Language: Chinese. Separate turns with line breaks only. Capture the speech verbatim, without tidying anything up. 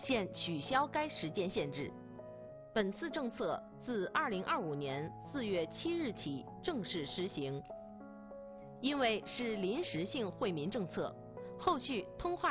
现取消该时间限制。本次政策自二零二五年四月七日起正式施行。因为是临时性惠民政策，后续通话